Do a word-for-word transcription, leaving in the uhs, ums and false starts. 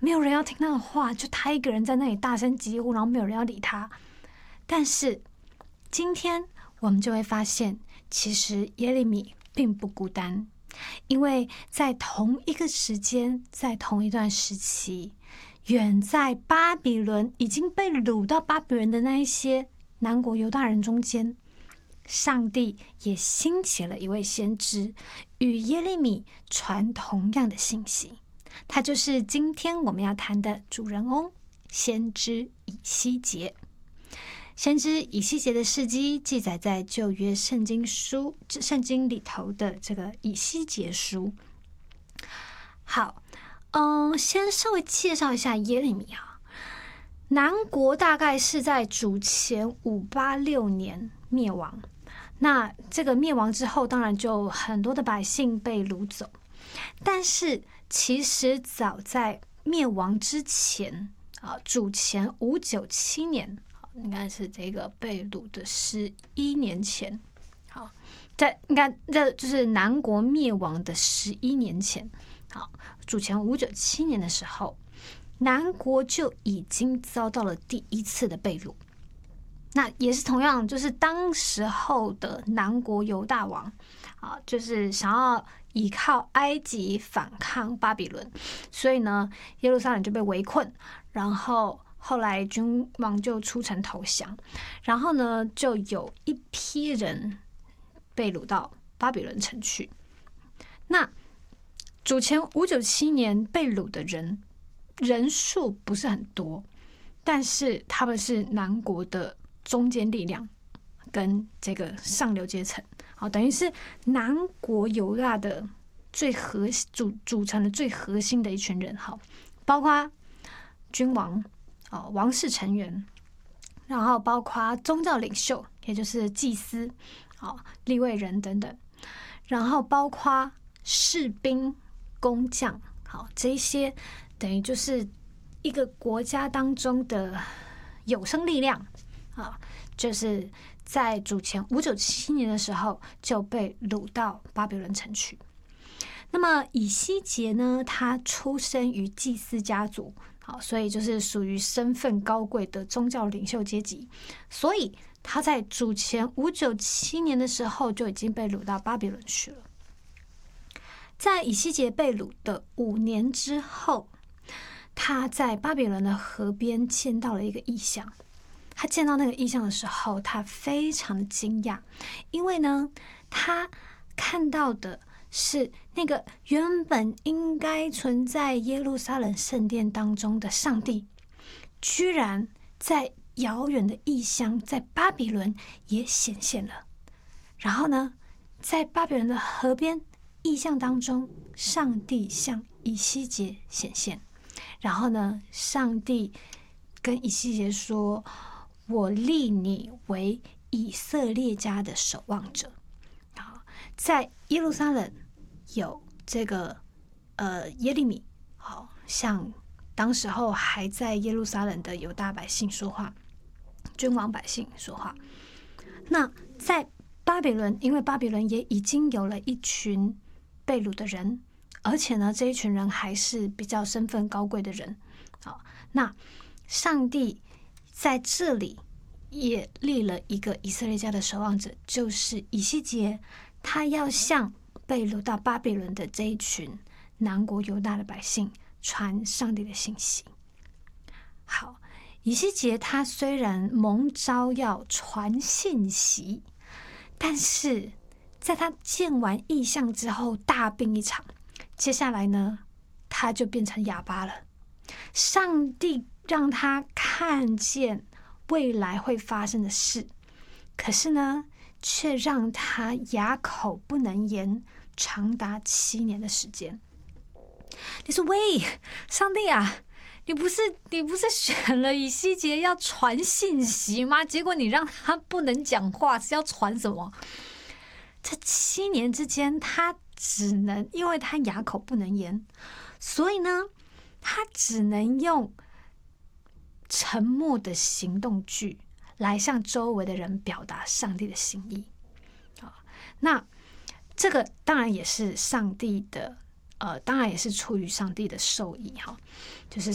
没有人要听他的话，就他一个人在那里大声疾呼，然后没有人要理他。但是今天我们就会发现，其实耶利米并不孤单，因为在同一个时间，在同一段时期，远在巴比伦已经被掳到巴比伦的那一些南国犹大人中间，上帝也兴起了一位先知，与耶利米传同样的信息。他就是今天我们要谈的主人翁，先知以西结。先知以西结的事迹记载在旧约圣经书圣经里头的这个以西结书。好，嗯，先稍微介绍一下耶利米啊。南国大概是在主前五八六年灭亡，那这个灭亡之后，当然就很多的百姓被掳走。但是其实早在灭亡之前啊，主前五九七年。应该是这个被掳的十一年前，好，在应该这就是南国灭亡的十一年前，好，主前五九七年的时候，南国就已经遭到了第一次的被掳。那也是同样，就是当时候的南国犹大王啊，就是想要依靠埃及反抗巴比伦，所以呢，耶路撒冷就被围困，然后。后来君王就出城投降，然后呢，就有一批人被掳到巴比伦城去。那主前五九七年被掳的人人数不是很多，但是他们是南国的中坚力量跟这个上流阶层，好，等于是南国犹大的最核组组成的最核心的一群人，好，包括君王。哦，王室成员，然后包括宗教领袖，也就是祭司、哦、利未人等等，然后包括士兵、工匠，好，这些等于就是一个国家当中的有生力量啊，就是在主前五九七年的时候就被掳到巴比伦城去。那么以西结呢，他出生于祭司家族。好，所以就是属于身份高贵的宗教领袖阶级，所以他在主前五九七年的时候就已经被掳到巴比伦去了。在以西结被掳的五年之后，他在巴比伦的河边见到了一个异象。他见到那个异象的时候，他非常的惊讶，因为呢，他看到的是那个原本应该存在耶路撒冷圣殿当中的上帝，居然在遥远的异乡，在巴比伦也显现了。然后呢，在巴比伦的河边异象当中，上帝向以西结显现。然后呢，上帝跟以西结说：“我立你为以色列家的守望者。”在耶路撒冷有这个呃耶利米，好，向当时候还在耶路撒冷的犹大百姓说话，君王百姓说话。那在巴比伦，因为巴比伦也已经有了一群被掳的人，而且呢，这一群人还是比较身份高贵的人。好，那上帝在这里也立了一个以色列家的守望者，就是以西结。他要向被掳到巴比伦的这一群南国犹大的百姓传上帝的信息。好，以西结他虽然蒙召要传信息，但是在他见完异象之后大病一场，接下来呢，他就变成哑巴了。上帝让他看见未来会发生的事，可是呢，却让他哑口不能言，长达七年的时间。你说喂，上帝啊，你不是你不是选了以西结要传信息吗？结果你让他不能讲话，是要传什么？这七年之间，他只能因为他哑口不能言，所以呢，他只能用沉默的行动句来向周围的人表达上帝的心意。那这个当然也是上帝的，呃，当然也是出于上帝的授意哈，就是